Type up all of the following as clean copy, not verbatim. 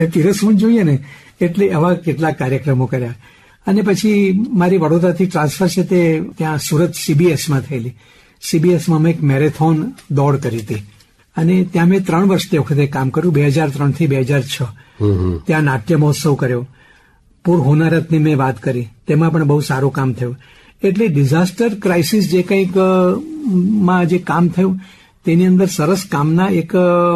પીરસવું જોઈએ ને, એટલે આવા કેટલાક કાર્યક્રમો કર્યા. અને પછી મારી વડોદરાથી ટ્રાન્સફર છે તે ત્યાં સુરત CBSમાં થયેલી. CBSમાં મેં એક મેરેથોન દોડ કરી હતી અને ત્યાં મેં 3 વર્ષ તે વખતે કામ કર્યું, 2003 થી 2006. ત્યાં નાટ્ય મહોત્સવ કર્યો. પૂર હોનારતની મેં વાત કરી, તેમાં પણ બહુ સારું કામ થયું. એટલે ડિઝાસ્ટર ક્રાઇસિસ જે કંઈક માં જે કામ થયું તેની અંદર સરસ કામના એક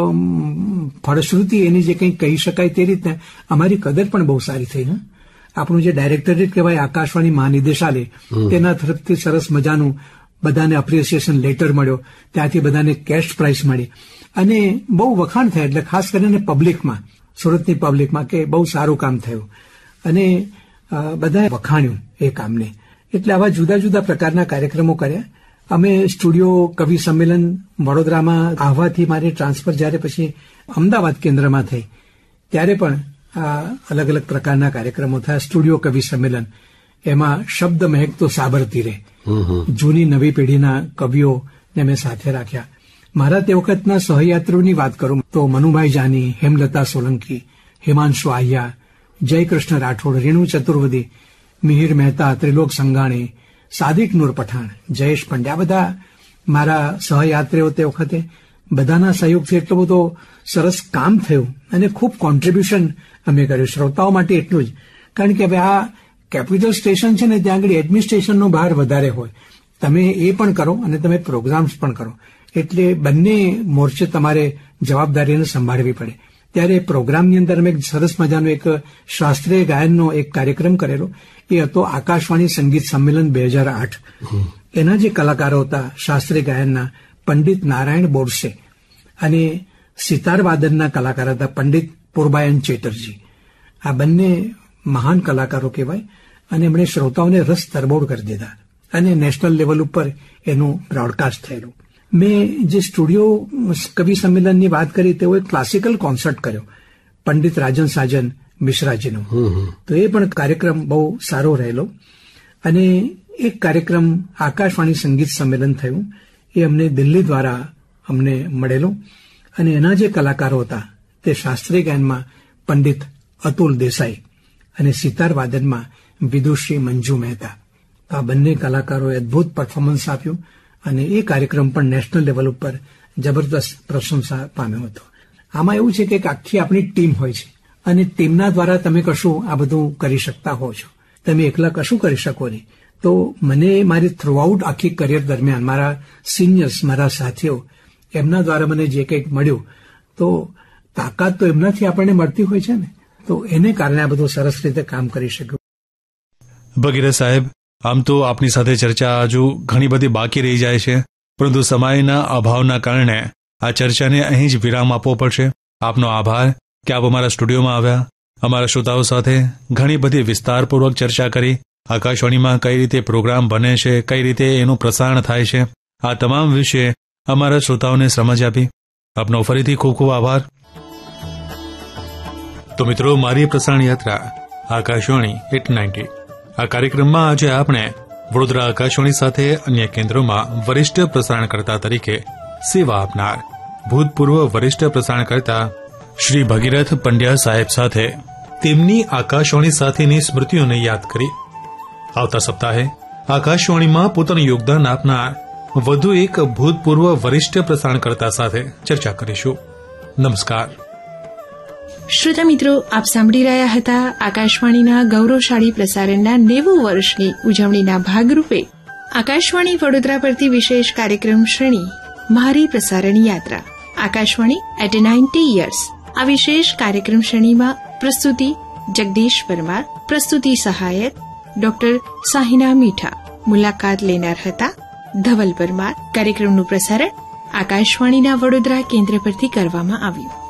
ફળશ્રુતિ એની જે કંઈક કહી શકાય તે રીતે અમારી કદર પણ બહુ સારી થઈ. આપણું જે ડાયરેક્ટરેટ કહેવાય આકાશવાણી મહાનિદેશાલય, તેના તરફથી સરસ મજાનું બધાને એપ્રિસિએશન લેટર મળ્યો, ત્યાંથી બધાને કેશ પ્રાઇઝ મળી અને બહુ વખાણ થયા. એટલે ખાસ કરીને પબ્લિકમાં, સુરતની પબ્લિકમાં કે બહુ સારું કામ થયું અને બધાએ વખાણ્યું એ કામને. એટલે આવા જુદા જુદા પ્રકારના કાર્યક્રમો કર્યા. અમે સ્ટુડિયો કવિ સંમેલન વડોદરામાં આવવાથી મારી ટ્રાન્સફર જ્યારે પછી અમદાવાદ કેન્દ્રમાં થઈ ત્યારે પણ અલગ અલગ પ્રકારના કાર્યક્રમો થયા. સ્ટુડિયો કવિ સંમેલન, એમાં શબ્દ મહેકતો સાબરતી રે, જૂની નવી પેઢીના કવિઓને મેં સાથે રાખ્યા. મારા તે વખતના સહયાત્રીઓની વાત કરું તો મનુભાઈ જાની, હેમલતા સોલંકી, હિમાંશુ આહિયા, જયકૃષ્ણ રાઠોડ, રેણુ ચતુર્વેદી, મિહિર મહેતા, ત્રિલોક સંઘાણી, સાદિક નૂર પઠાણ, જયેશ પંડ્યા, બધા મારા સહયાત્રીઓ તે વખતે. બધાના સહયોગથી એટલો બધો સરસ કામ થયું અને ખૂબ કોન્ટ્રીબ્યુશન અમે કર્યું શ્રોતાઓ માટે. એટલું જ, કારણ કે હવે આ કેપિટલ સ્ટેશન છે ને, ત્યાં આગળ એડમિનિસ્ટ્રેશનનો ભાર વધારે હોય. તમે એ પણ કરો અને તમે પ્રોગ્રામ્સ પણ કરો, એટલે બંને મોરચે તમારે જવાબદારીને સંભાળવી પડે. ત્યારે પ્રોગ્રામની અંદર અમે સરસ મજાનો એક શાસ્ત્રીય ગાયનનો એક કાર્યક્રમ કરેલો. એ હતો આકાશવાણી સંગીત સંમેલન 2008. એના જે કલાકારો હતા શાસ્ત્રીય ગાયનના, પંડિત નારાયણ બોરસે, અને સિતાર વાદનના કલાકાર હતા પંડિત પૂર્બાયન ચેટરજી. આ બંને મહાન કલાકારો કહેવાય અને એમણે શ્રોતાઓને રસ તરબોળ કરી દીધા અને નેશનલ લેવલ ઉપર એનું બ્રોડકાસ્ટ થયેલું. મેં જે સ્ટુડિયો કવિ સંમેલનની વાત કરી તેઓ એક ક્લાસિકલ કોન્સર્ટ કર્યો પંડિત રાજન સાજન મિશ્રાજીનો. તો એ પણ કાર્યક્રમ બહુ સારો રહેલો. અને એક કાર્યક્રમ આકાશવાણી સંગીત સંમેલન થયું, એ અમને દિલ્હી દ્વારા અમને મળેલો. અને એના જે કલાકારો હતા તે શાસ્ત્રીય ગાયનમાં પંડિત અતુલ દેસાઈ અને સિતાર વાદનમાં વિદુષી મંજુ મહેતા. આ બંને કલાકારોએ અદભુત પરફોર્મન્સ આપ્યું અને એ કાર્યક્રમ પણ નેશનલ લેવલ ઉપર જબરદસ્ત પ્રશંસા પામ્યો હતો. આમાં એવું છે કે આખી આપણી ટીમ હોય છે અને ટીમના દ્વારા તમે કશું આ બધું કરી શકતા હો છો. તમે એકલા કશું કરી શકો નહીં. તો મને મારી થ્રુઆઉટ આખી કરિયર દરમિયાન મારા સિનિયર્સ, મારા સાથીઓ, એમના દ્વારા મને જે કંઈક મળ્યું, તો તાકાત તો એમનાથી આપણને મળતી હોય છે ને, તો એને કારણે આ બધું સરસ રીતે કામ કરી શક્યું. ભગીરથ સાહેબ, આમ તો આપની સાથે ચર્ચા હજુ ઘણી બધી બાકી રહી જાય છે, પરંતુ સમયના અભાવના કારણે આ ચર્ચાને અહીં જ વિરામ આપવો પડશે. આપનો આભાર કે આપ અમારા સ્ટુડિયોમાં આવ્યા, અમારા શ્રોતાઓ સાથે ઘણી બધી વિસ્તારપૂર્વક ચર્ચા કરી. આકાશવાણીમાં કઈ રીતે પ્રોગ્રામ બને છે, કઈ રીતે એનું પ્રસારણ થાય છે, આ તમામ વિશે અમારા શ્રોતાઓને સમજ આપી. આપનો ફરીથી ખૂબ ખૂબ આભાર. તો મિત્રો, મારી પ્રસારણ યાત્રા આકાશવાણી 890 આ કાર્યક્રમમાં આજે આપણે વડોદરા આકાશવાણી સાથે અન્ય કેન્દ્રોમાં વરિષ્ઠ પ્રસારણકર્તા તરીકે સેવા આપનાર ભૂતપૂર્વ વરિષ્ઠ પ્રસારણકર્તા શ્રી ભગીરથ પંડ્યા સાહેબ સાથે તેમની આકાશવાણી સાથેની સ્મૃતિઓને યાદ કરી. આવતા સપ્તાહે આકાશવાણીમાં પોતાનું યોગદાન આપનાર વધુ એક ભૂતપૂર્વ વરિષ્ઠ પ્રસારણકર્તા સાથે ચર્ચા કરીશું. નમસ્કાર. શ્રોતા મિત્રો, આપ સાંભળી રહ્યા હતા આકાશવાણીના ગૌરવશાળી પ્રસારણના 90 વર્ષની ઉજવણીના ભાગરૂપે આકાશવાણી વડોદરા પરથી વિશેષ કાર્યક્રમ શ્રેણી મારી પ્રસારણ યાત્રા આકાશવાણી એટ 90 યર્સ. આ વિશેષ કાર્યક્રમ શ્રેણીમાં પ્રસ્તુતિ જગદીશ પરમાર, પ્રસ્તુતિ સહાયક ડોક્ટર સાહિના મીઠા, મુલાકાત લેનાર હતા ધવલ પરમાર. કાર્યક્રમનું પ્રસારણ આકાશવાણીના વડોદરા કેન્દ્ર પરથી કરવામાં આવ્યું.